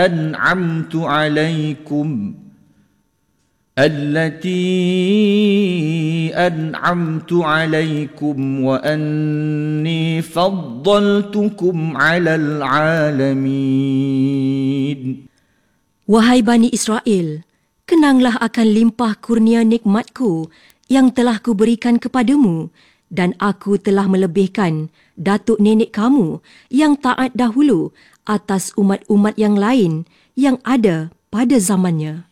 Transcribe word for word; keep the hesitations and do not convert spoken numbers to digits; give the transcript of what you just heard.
أنعمت عليكم التي أنعمت عليكم وأني فضلتكم على العالمين. Wahai Bani Israel, kenanglah akan limpah kurnia nikmatku yang telah kuberikan kepadamu, dan aku telah melebihkan datuk nenek kamu yang taat dahulu atas umat-umat yang lain yang ada pada zamannya.